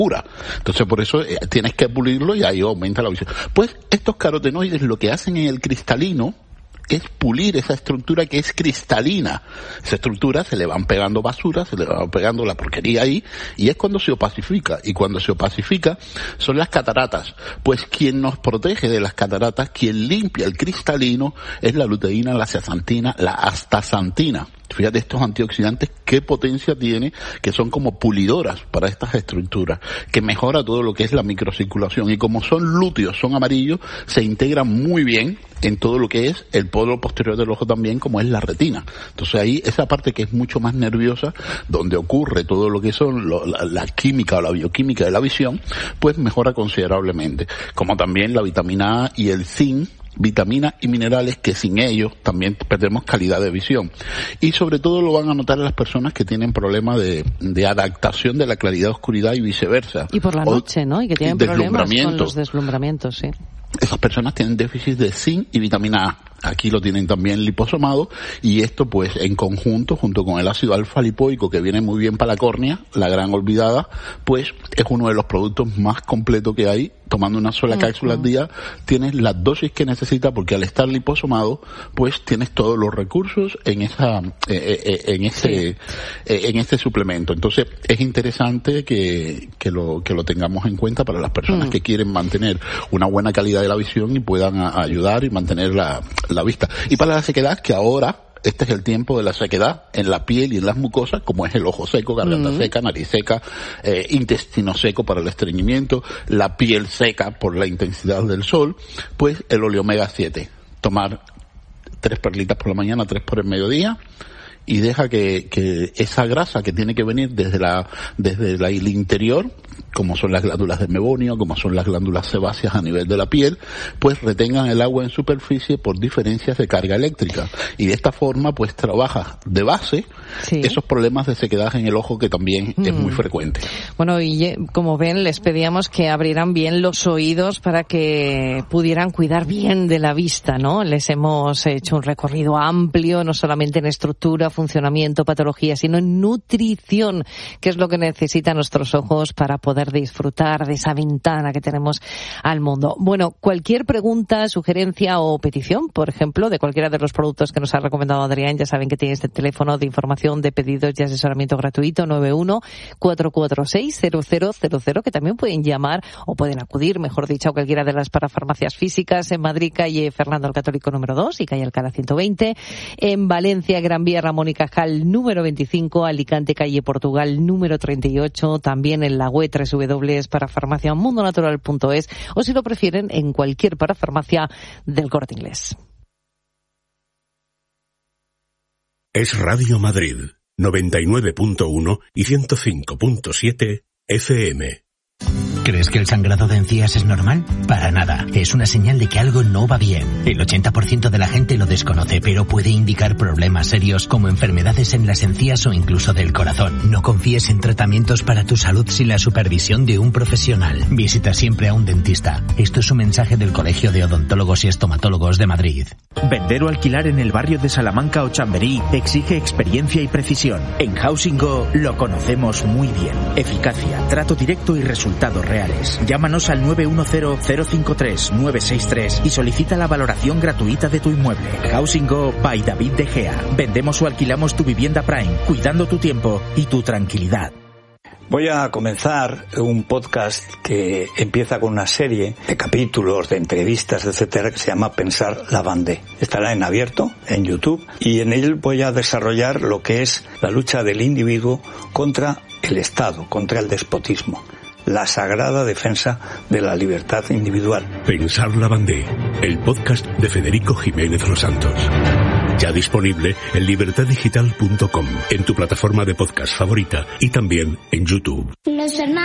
pura. Entonces por eso tienes que pulirlo y ahí aumenta la visión. Pues estos carotenoides lo que hacen en el cristalino es pulir esa estructura que es cristalina. Esa estructura se le van pegando basura, se le va pegando la porquería ahí, y es cuando se opacifica. Y cuando se opacifica son las cataratas. Pues quien nos protege de las cataratas, quien limpia el cristalino, es la luteína, la zeaxantina, la astaxantina. Fíjate estos antioxidantes, qué potencia tiene, que son como pulidoras para estas estructuras, que mejora todo lo que es la microcirculación. Y como son lúteos, son amarillos, se integran muy bien en todo lo que es el polo posterior del ojo también, como es la retina. Entonces ahí, esa parte que es mucho más nerviosa, donde ocurre todo lo que son la química o la bioquímica de la visión, pues mejora considerablemente. Como también la vitamina A y el zinc, vitaminas y minerales que sin ellos también perdemos calidad de visión. Y sobre todo lo van a notar las personas que tienen problemas de adaptación de la claridad-oscuridad y viceversa. Y por la noche, ¿no? Y que tienen problemas con los deslumbramientos, sí. Esas personas tienen déficit de zinc y vitamina A. Aquí lo tienen también liposomado, y esto pues en conjunto, junto con el ácido alfa-lipoico, que viene muy bien para la córnea, la gran olvidada, pues es uno de los productos más completos que hay. Tomando una sola cápsula al día, tienes la dosis que necesitas, porque al estar liposomado, pues tienes todos los recursos en este suplemento. Entonces es interesante que lo tengamos en cuenta para las personas que quieren mantener una buena calidad de la visión y puedan ayudar y mantener la vista. Y para la sequedad, que ahora este es el tiempo de la sequedad en la piel y en las mucosas, como es el ojo seco, garganta seca, nariz seca, intestino seco para el estreñimiento, la piel seca por la intensidad del sol, pues el oleomega 7. Tomar 3 perlitas por la mañana, 3 por el mediodía, y deja que esa grasa que tiene que venir desde el interior, como son las glándulas de mebonio, como son las glándulas sebáceas a nivel de la piel, pues retengan el agua en superficie por diferencias de carga eléctrica. Y de esta forma, pues trabaja de base esos problemas de sequedad en el ojo, que también es muy frecuente. Bueno, y como ven, les pedíamos que abrieran bien los oídos para que pudieran cuidar bien de la vista, ¿no? Les hemos hecho un recorrido amplio, no solamente en estructura, funcionamiento, patología, sino en nutrición, que es lo que necesitan nuestros ojos para poder disfrutar de esa ventana que tenemos al mundo. Bueno, cualquier pregunta, sugerencia o petición, por ejemplo, de cualquiera de los productos que nos ha recomendado Adrián, ya saben que tiene este teléfono de información, de pedidos y asesoramiento gratuito, 91-446-0000, que también pueden llamar o pueden acudir, mejor dicho, a cualquiera de las parafarmacias físicas en Madrid, calle Fernando el Católico número 2 y calle Alcalá 120, en Valencia, Gran Vía Ramón y Cajal número 25, Alicante, calle Portugal número 38, también en la web www.parafarmaciamundonatural.es, o si lo prefieren en cualquier parafarmacia del Corte Inglés. Es Radio Madrid 99.1 y 105.7 FM. ¿Crees que el sangrado de encías es normal? Para nada. Es una señal de que algo no va bien. El 80% de la gente lo desconoce, pero puede indicar problemas serios como enfermedades en las encías o incluso del corazón. No confíes en tratamientos para tu salud sin la supervisión de un profesional. Visita siempre a un dentista. Esto es un mensaje del Colegio de Odontólogos y Estomatólogos de Madrid. Vender o alquilar en el barrio de Salamanca o Chamberí exige experiencia y precisión. En Housing Go lo conocemos muy bien. Eficacia, trato directo y resultados reales. Llámanos al 910-053-963 y solicita la valoración gratuita de tu inmueble. Housing Go by David De Gea. Vendemos o alquilamos tu vivienda Prime, cuidando tu tiempo y tu tranquilidad. Voy a comenzar un podcast que empieza con una serie de capítulos, de entrevistas, etcétera, que se llama Pensar Lavandé. Estará en abierto, en YouTube, y en él voy a desarrollar lo que es la lucha del individuo contra el Estado, contra el despotismo. La sagrada defensa de la libertad individual. Pensar Lavandé, el podcast de Federico Jiménez Los Santos. Ya disponible en libertaddigital.com, en tu plataforma de podcast favorita y también en YouTube.